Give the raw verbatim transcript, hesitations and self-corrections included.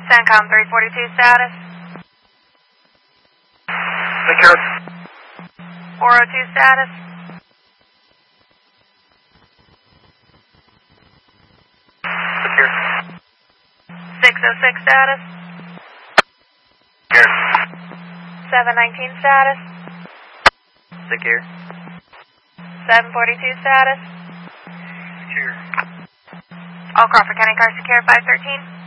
CENTCOM three forty-two status. Secure. four oh two status. Secure. six oh six status. Secure. seven nineteen status. Secure. seven forty-two status. Secure. All Crawford County cars secure five thirteen.